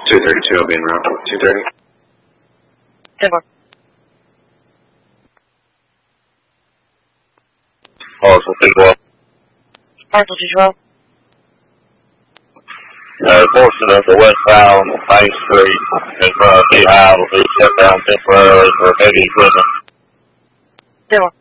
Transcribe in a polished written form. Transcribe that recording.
232 will be en route. 230. 10-4. Parcel 212. Parcel 212. Portion of the westbound Main Street in front of Beehive will be shut down temporarily for heavy equipment. 10-4.